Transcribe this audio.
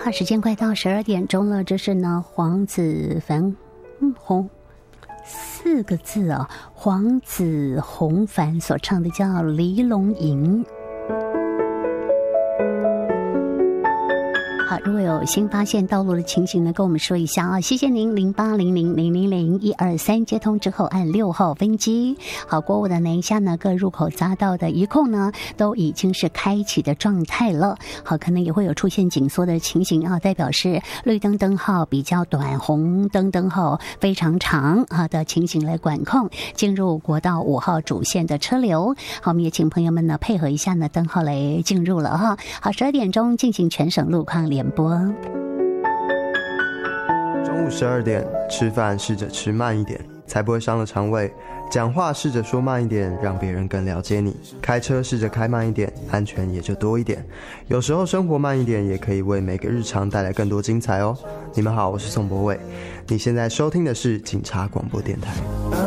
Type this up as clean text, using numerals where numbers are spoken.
好，时间快到12点钟了，这是呢黄子凡红4个字啊，黄子弘凡所唱的叫《离龙吟》。好，如果有新发现道路的情形呢，跟我们说一下啊，谢谢您0800000123接通之后按6号分机。好，过午的那一下呢，各入口匝道的一控呢都已经是开启的状态了。好，可能也会有出现紧缩的情形啊，代表是绿灯灯号比较短，红灯灯号非常长啊的情形来管控进入国道5号主线的车流。好，我们也请朋友们呢配合一下呢灯号来进入了哈。好，12点钟进行全省路况联播。 中午12点吃饭试着吃慢一点，才不会伤了肠胃。讲话试着说慢一点，让别人更了解你。开车试着开慢一点，安全也就多一点。有时候生活慢一点，也可以为每个日常带来更多精彩哦。你们好，我是宋博伟，你现在收听的是警察广播电台。